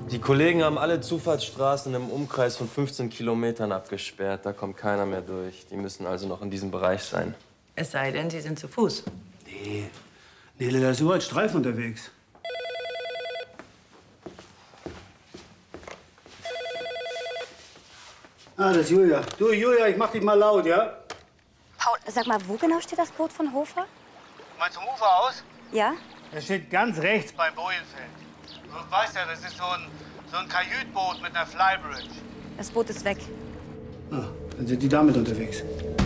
Die Kollegen haben alle Zufahrtsstraßen im Umkreis von 15 Kilometern abgesperrt. Da kommt keiner mehr durch. Die müssen also noch in diesem Bereich sein. Es sei denn, Sie sind zu Fuß. Nee. Nele, da ist überall Streifen unterwegs. Ah, das ist Julia. Du, Julia, ich mach dich mal laut, ja? Paul, sag mal, wo genau steht das Boot von Hofer? Meinst du vom Ufer aus? Ja? Das steht ganz rechts beim Bojenfeld. Du weißt ja, das ist so ein Kajütboot mit einer Flybridge. Das Boot ist weg. Ah, dann sind die damit unterwegs.